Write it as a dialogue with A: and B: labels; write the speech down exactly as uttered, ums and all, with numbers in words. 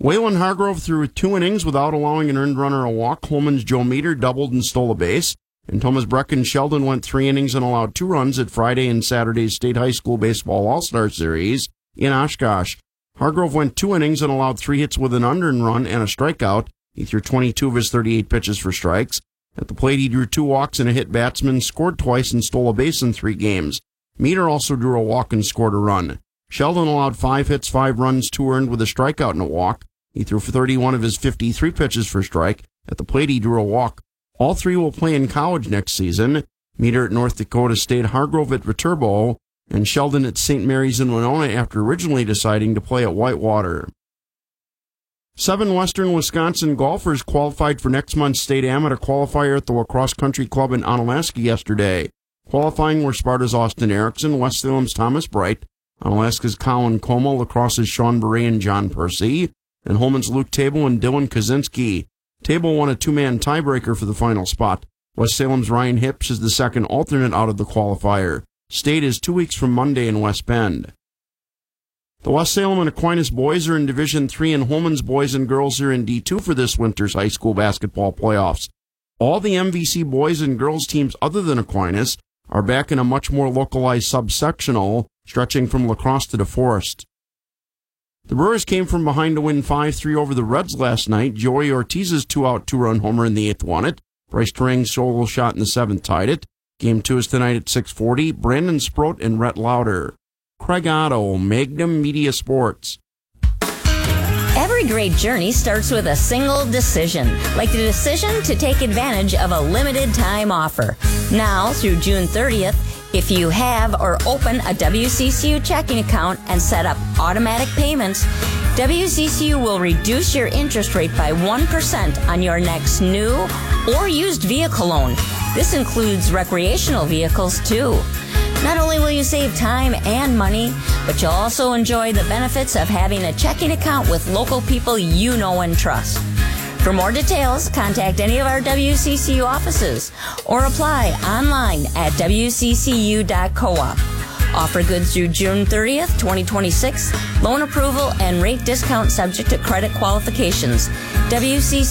A: Waylon Hargrove threw two innings without allowing an earned run or a walk. Holman's Joe Meter doubled and stole a base. And Thomas Brecken Sheldon went three innings and allowed two runs at Friday and Saturday's State High School Baseball All-Star Series in Oshkosh. Hargrove went two innings and allowed three hits with an unearned run and a strikeout. He threw twenty-two of his thirty-eight pitches for strikes. At the plate, he drew two walks and a hit batsman, scored twice, and stole a base in three games. Meter also drew a walk and scored a run. Sheldon allowed five hits, five runs, two earned with a strikeout and a walk. He threw thirty-one of his fifty-three pitches for strike. At the plate, he drew a walk. All three will play in college next season. Meter at North Dakota State, Hargrove at Viterbo, and Sheldon at Saint Mary's in Winona after originally deciding to play at Whitewater. Seven Western Wisconsin golfers qualified for next month's state amateur qualifier at the Lacrosse Country Club in Onalaska yesterday. Qualifying were Sparta's Austin Erickson, West Salem's Thomas Bright, Onalaska's Colin Como, Lacrosse's Sean Beret and John Percy, and Holman's Luke Table and Dylan Kaczynski. Table won a two-man tiebreaker for the final spot. West Salem's Ryan Hips is the second alternate out of the qualifier. State is two weeks from Monday in West Bend. The West Salem and Aquinas boys are in Division three, and Holman's boys and girls are in D two for this winter's high school basketball playoffs. All the M V C boys and girls teams other than Aquinas are back in a much more localized subsectional, stretching from La Crosse to DeForest. The Brewers came from behind to win five three over the Reds last night. Joey Ortiz's two-out, two-run homer in the eighth won it. Bryce Terang's solo shot in the seventh tied it. Game two is tonight at six forty. Brandon Sproat and Rhett Lauder. Craig Otto, Magnum Media Sports.
B: Every great journey starts with a single decision, like the decision to take advantage of a limited time offer. Now, through June thirtieth, if you have or open a W C C U checking account and set up automatic payments, W C C U will reduce your interest rate by one percent on your next new or used vehicle loan. This includes recreational vehicles, too. Not only will you save time and money, but you'll also enjoy the benefits of having a checking account with local people you know and trust. For more details, contact any of our W C C U offices or apply online at w c c u dot coop. Offer good through June thirtieth, twenty twenty-six. Loan approval and rate discount subject to credit qualifications. W C